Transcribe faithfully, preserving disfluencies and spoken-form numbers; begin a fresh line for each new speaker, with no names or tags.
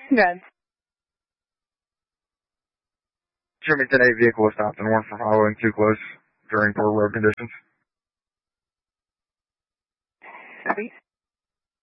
Good.
Sherman eight vehicle was stopped and warned for following too close during poor road conditions.
Copy.